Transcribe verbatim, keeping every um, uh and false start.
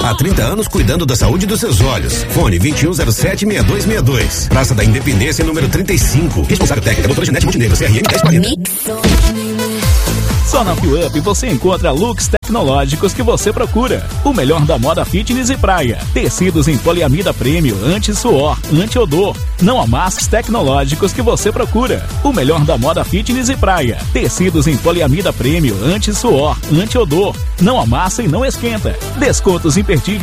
Há trinta anos cuidando da saúde dos seus olhos. Fone vinte e um zero sete, seis dois seis dois. Praça da Independência, número trinta e cinco. Responsável técnica, doutora Janete Montenegro, C R M dez quarenta. Só na FIUP você encontra looks tecnológicos que você procura. O melhor da moda fitness e praia. Tecidos em poliamida premium, anti-suor, anti-odor. Não amassos tecnológicos que você procura. O melhor da moda fitness e praia. Tecidos em poliamida premium, anti-suor, anti-odor. Não amassa e não esquenta. Descontos imperdíveis